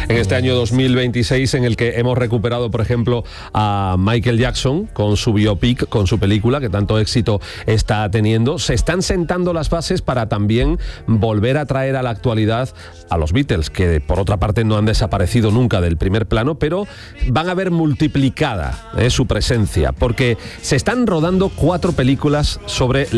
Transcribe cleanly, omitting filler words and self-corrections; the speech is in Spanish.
en este año 2026 en el que hemos recuperado, por ejemplo, a Michael Jackson con su biopic, con su película, que tanto éxito está teniendo. Se están sentando las bases para también volver a traer a la actualidad a los Beatles, que por otra parte no han desaparecido nunca del primer plano, pero van a ver multiplicada su presencia, porque se están rodando 4 películas sobre